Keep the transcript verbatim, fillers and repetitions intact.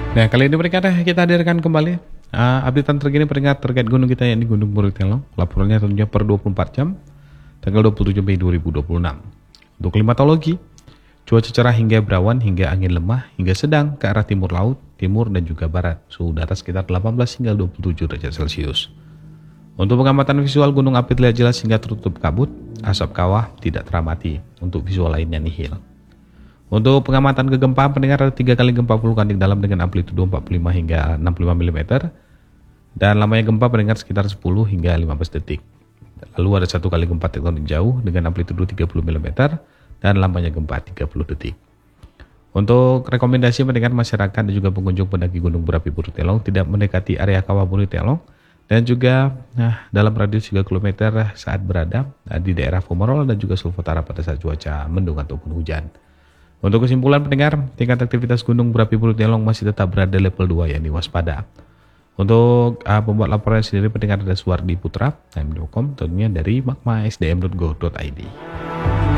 Nah, kali ini mereka kita hadirkan kembali uh, updatean terkini peringkat terkait gunung kita yakni Gunung Bukit-Telong. Laporannya tentunya per dua puluh empat jam, tanggal dua puluh tujuh Mei dua ribu dua puluh enam. Untuk klimatologi, cuaca cerah hingga berawan hingga angin lemah hingga sedang ke arah timur laut, timur dan juga barat. Suhu udara sekitar delapan belas hingga dua puluh tujuh derajat Celcius. Untuk pengamatan visual gunung api terlihat jelas hingga tertutup kabut, asap kawah tidak teramati. Untuk visual lainnya nihil. Untuk pengamatan kegempaan pendengar ada tiga kali gempa vulkanik dalam dengan amplitudo empat puluh lima hingga enam puluh lima milimeter dan lamanya gempa pendengar sekitar sepuluh hingga lima belas detik. Lalu ada satu kali gempa tektonik jauh dengan amplitudo tiga puluh milimeter dan lamanya gempa tiga puluh detik. Untuk rekomendasi pendengar masyarakat dan juga pengunjung pendaki Gunung Berapi Bukit-Telong tidak mendekati area kawah Bukit-Telong dan juga nah, dalam radius tiga kilometer saat berada di daerah Fumarole dan juga Sulawesi Utara pada saat cuaca mendung ataupun hujan. Untuk kesimpulan pendengar, tingkat aktivitas Gunung Berapi Bukit-Telong masih tetap berada level dua yakni waspada. Untuk uh, pembuat laporan sendiri pendengar ada Suwardi Putra, time dot com, tentunya dari magma s d m dot go dot i d.